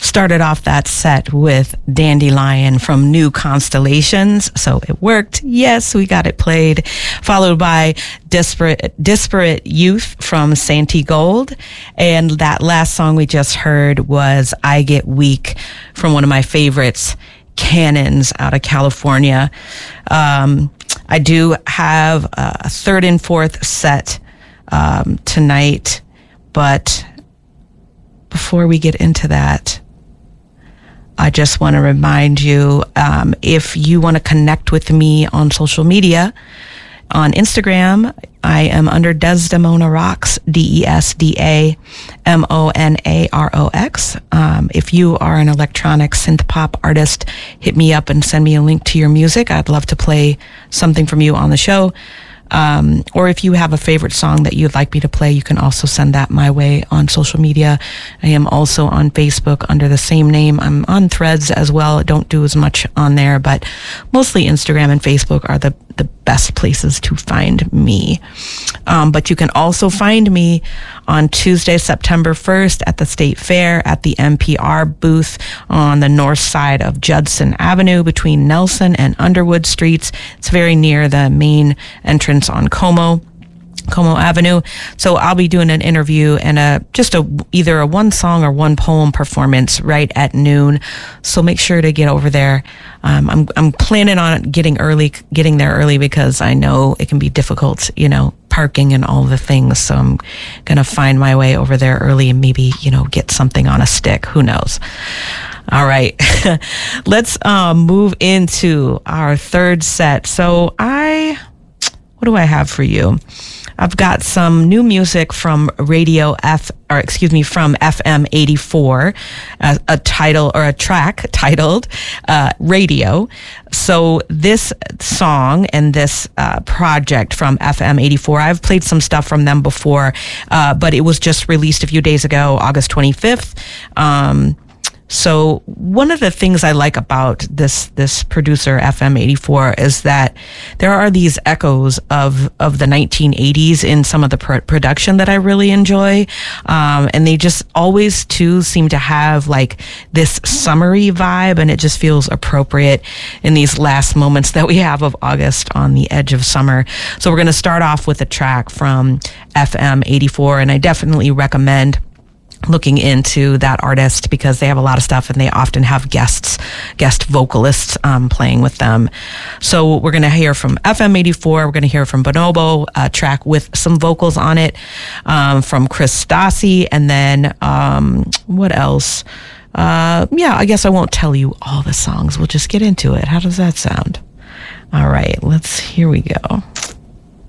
Started off that set with Dandelion from New Constellations, so it worked. Yes, we got it played. Followed by Disparate Youth from Santee Gold. And that last song we just heard was I Get Weak from one of my favorites, Cannons, out of California. I do have a third and fourth set tonight, but before we get into that, I just want to remind you, if you want to connect with me on social media, on Instagram, I am under Desdemona Rocks, DesdamonaRox. If you are an electronic synth pop artist, hit me up and send me a link to your music. I'd love to play something from you on the show. Or if you have a favorite song that you'd like me to play, you can also send that my way on social media. I am also on Facebook under the same name. I'm on Threads as well. I don't do as much on there, but mostly Instagram and Facebook are the best places to find me. But you can also find me on Tuesday, September 1st at the State Fair at the NPR booth on the north side of Judson Avenue between Nelson and Underwood Streets. It's very near the main entrance on Como Avenue. So I'll be doing an interview and either a one song or one poem performance right at noon. So make sure to get over there. I'm planning on getting there early because I know it can be difficult, parking and all the things. So I'm going to find my way over there early and maybe, get something on a stick. Who knows? All right. Let's move into our third set. So what do I have for you? I've got some new music from from FM 84, a track titled Radio. So this song and this project from FM 84, I've played some stuff from them before, but it was just released a few days ago, August 25th. So one of the things I like about this producer, FM 84, is that there are these echoes of the 1980s in some of the production that I really enjoy. And they just always too seem to have like this summery vibe, and it just feels appropriate in these last moments that we have of August on the edge of summer. So we're going to start off with a track from FM 84, and I definitely recommend looking into that artist because they have a lot of stuff and they often have guest vocalists playing with them. So we're going to hear from FM 84. We're going to hear from Bonobo, a track with some vocals on it, from Chris Stassi, and then what else? I guess I won't tell you all the songs. We'll just get into it. How does that sound? All right, here we go.